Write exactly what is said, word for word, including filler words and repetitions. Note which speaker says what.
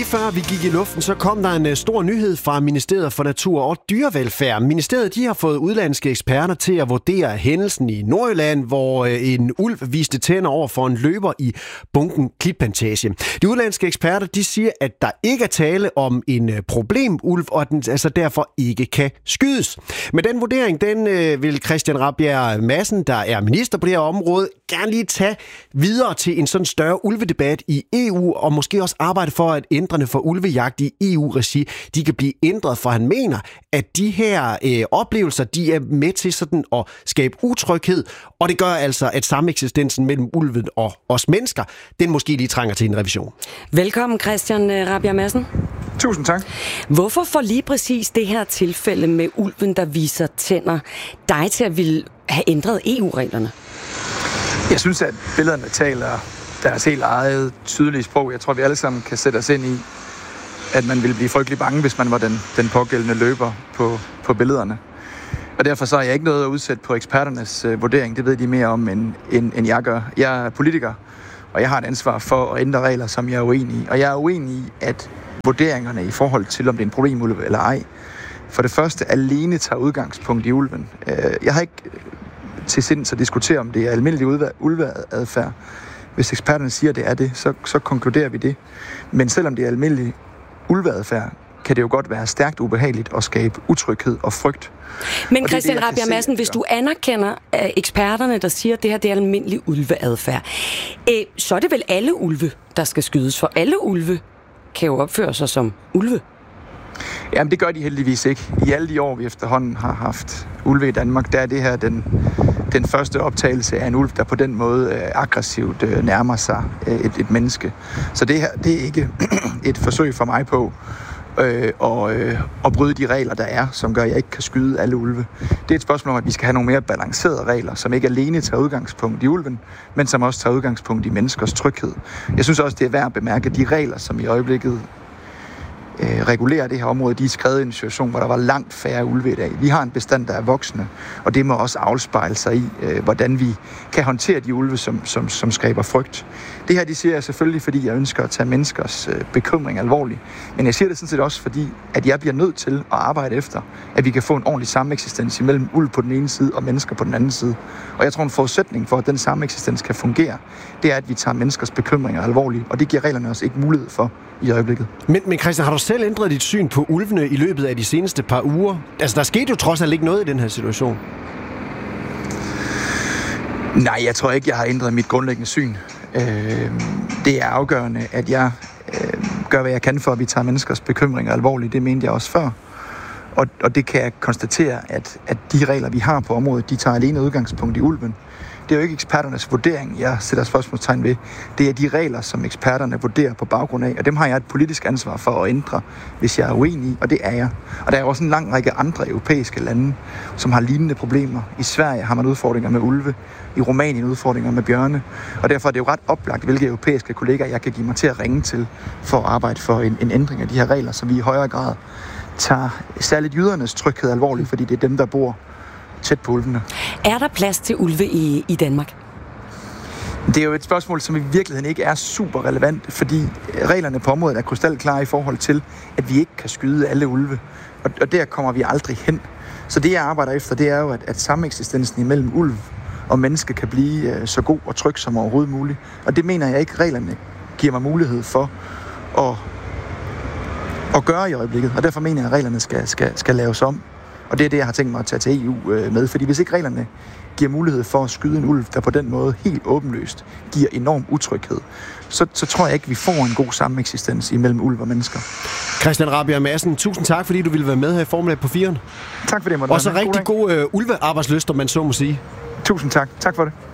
Speaker 1: før vi gik i luften, så kom der en stor nyhed fra Ministeriet for Natur og Dyrevelfærd. Ministeriet de har fået udlandske eksperter til at vurdere hændelsen i Nordjylland, hvor en ulv viste tænder over for en løber i Bunken Klitplantage. De udlandske eksperter de siger, at der ikke er tale om en problemulv, og at den altså derfor ikke kan skydes. Men den vurdering, den vil Christian Rabjerg Madsen, der er minister på det her område, gerne lige tage videre til en sådan større ulvedebat i E U, og måske også arbejde for, at ændrene for ulvejagt i E U-regi, de kan blive ændret, for han mener, at de her øh, oplevelser, de er med til sådan at skabe utryghed, og det gør altså, at sameksistensen mellem ulven og os mennesker, den måske lige trænger til en revision.
Speaker 2: Velkommen, Christian Rabjerg Madsen.
Speaker 3: Tusind tak.
Speaker 2: Hvorfor får lige præcis det her tilfælde med ulven, der viser tænder, dig til at ville have ændret E U-reglerne?
Speaker 3: Jeg synes, at billederne taler deres helt eget tydelige sprog. Jeg tror, vi alle sammen kan sætte os ind i, at man ville blive frygtelig bange, hvis man var den, den pågældende løber på, på billederne. Og derfor så er jeg ikke noget at udsætte på eksperternes øh, vurdering. Det ved de mere om, end, end, end jeg gør. Jeg er politiker, og jeg har et ansvar for at ændre regler, som jeg er uenig i. Og jeg er uenig i, at vurderingerne i forhold til, om det er en problemulv eller ej, for det første alene tager udgangspunkt i ulven. Jeg har ikke til sinds at diskutere, om det er almindelig ulveadfærd. Hvis eksperterne siger, at det er det, så, så konkluderer vi det. Men selvom det er almindelig ulveadfærd, kan det jo godt være stærkt ubehageligt at skabe utryghed og frygt.
Speaker 2: Men og Christian Rabjerg Madsen, hvis du anerkender eksperterne, der siger, at det her det er almindelig ulveadfærd, øh, så er det vel alle ulve, der skal skydes, for alle ulve kan jo opføre sig som ulve.
Speaker 3: Jamen, det gør de heldigvis ikke. I alle de år, vi efterhånden har haft ulve i Danmark, der er det her den, den første optagelse af en ulv, der på den måde øh, aggressivt øh, nærmer sig øh, et, et menneske. Så det her, det er ikke et forsøg for mig på øh, og, øh, at bryde de regler, der er, som gør, at jeg ikke kan skyde alle ulve. Det er et spørgsmål om, at vi skal have nogle mere balancerede regler, som ikke alene tager udgangspunkt i ulven, men som også tager udgangspunkt i menneskers tryghed. Jeg synes også, det er værd at bemærke, at de regler, som i øjeblikket øh, regulerer det her område, de er skrevet i en situation, hvor der var langt færre ulve i dag. Vi har en bestand, der er voksne, og det må også afspejle sig i, øh, hvordan vi kan håndtere de ulve, som, som, som skaber frygt. Det her, de siger jeg selvfølgelig, fordi jeg ønsker at tage menneskers øh, bekymring alvorligt. Men jeg siger det sådan set også, fordi at jeg bliver nødt til at arbejde efter, at vi kan få en ordentlig sameksistens imellem ulv på den ene side og mennesker på den anden side. Og jeg tror, en forudsætning for, at den sameksistens kan fungere, det er, at vi tager menneskers bekymringer alvorligt. Og det giver reglerne også ikke mulighed for i øjeblikket.
Speaker 1: Men, men Christian, har du selv ændret dit syn på ulvene i løbet af de seneste par uger? Altså, der skete jo trods alt ikke noget i den her situation.
Speaker 3: Nej, jeg tror ikke, jeg har ændret mit grundlæggende syn. Øh, det er afgørende, at jeg øh, gør, hvad jeg kan for, at vi tager menneskers bekymringer alvorligt. Det mente jeg også før. Og, og det kan jeg konstatere, at, at de regler, vi har på området, de tager alene udgangspunkt i ulven. Det er jo ikke eksperternes vurdering, jeg sætter spørgsmålstegn ved. Det er de regler, som eksperterne vurderer på baggrund af, og dem har jeg et politisk ansvar for at ændre, hvis jeg er uenig i, og det er jeg. Og der er også en lang række andre europæiske lande, som har lignende problemer. I Sverige har man udfordringer med ulve, i Rumænien udfordringer med bjørne, og derfor er det jo ret oplagt, hvilke europæiske kollegaer jeg kan give mig til at ringe til for at arbejde for en, en ændring af de her regler, så vi i højere grad tager særligt jydernes tryghed alvorligt, fordi det er dem, der bor tæt på ulvene.
Speaker 2: Er der plads til ulve i, i Danmark?
Speaker 3: Det er jo et spørgsmål, som i virkeligheden ikke er super relevant, fordi reglerne på området er krystalklare i forhold til, at vi ikke kan skyde alle ulve. Og, og der kommer vi aldrig hen. Så det, jeg arbejder efter, det er jo, at, at sameksistensen imellem ulv og menneske kan blive uh, så god og tryg som overhovedet muligt. Og det mener jeg ikke, reglerne giver mig mulighed for at, at gøre i øjeblikket. Og derfor mener jeg, at reglerne skal, skal, skal laves om. Og det er det, jeg har tænkt mig at tage til E U med. Fordi hvis ikke reglerne giver mulighed for at skyde en ulv, der på den måde helt åbenlyst giver enorm utryghed, så, så tror jeg ikke, vi får en god sameksistens imellem ulv og mennesker.
Speaker 1: Christian Rabjerg Madsen, tusind tak, fordi du ville være med her i Formiddag på firen.
Speaker 3: Tak for det, Morten.
Speaker 1: Og så rigtig god uh, ulvearbejdslyst, om man så må sige.
Speaker 3: Tusind tak. Tak for det.